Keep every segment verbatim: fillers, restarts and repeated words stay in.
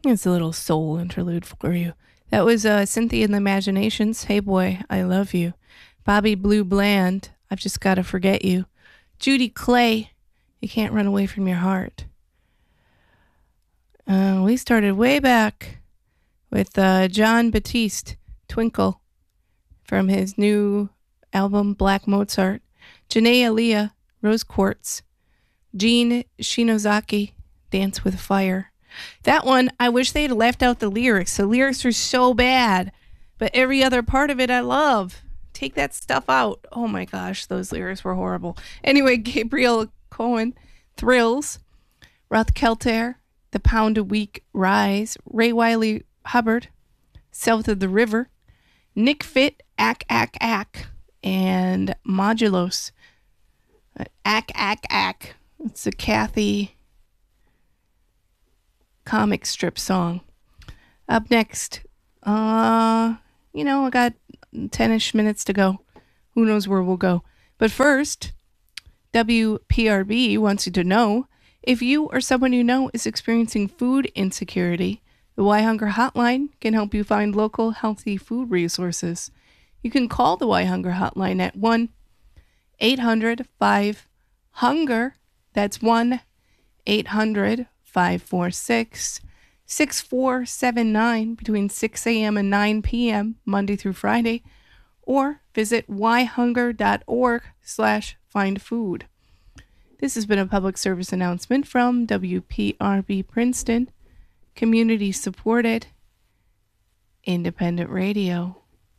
It's a little soul interlude for you. That was uh, Cynthia and the Imaginations. Hey boy, I love you. Bobby Blue Bland. I've just got to forget you. Judy Clay. You can't run away from your heart. Uh, we started way back with uh, John Batiste, Twinkle, from his new album Black Mozart. Janae Aliyah, Rose Quartz. Gene Shinozaki, Dance with Fire. That one, I wish they had left out the lyrics. The lyrics are so bad, but every other part of it I love. Take that stuff out. Oh my gosh, those lyrics were horrible. Anyway, Gabriel Cohen, Thrills. Ruth Kelter, The Pound a Week Rise. Ray Wiley Hubbard, South of the River. Nick Fit, Ack Ack Ack. And Modulos, Ack Ack Ack. It's a Kathy comic strip song. Up next, uh, you know, I got ten-ish minutes to go. Who knows where we'll go. But first, W P R B wants you to know if you or someone you know is experiencing food insecurity, the Y Hunger Hotline can help you find local healthy food resources. You can call the Y Hunger Hotline at one eight hundred five hunger. That's one eight hundred five four six six four seven nine between six a.m. and nine p.m. Monday through Friday, or visit y hunger dot org slash find food. This has been a public service announcement from W P R B Princeton, community supported, independent radio.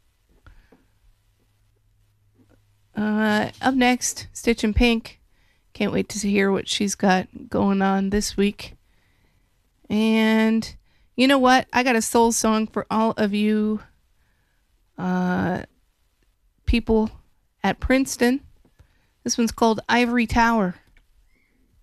Uh, up next, Stitch and Pink. Can't wait to hear what she's got going on this week. And you know what? I got a soul song for all of you uh, people at Princeton. This one's called Ivory Tower.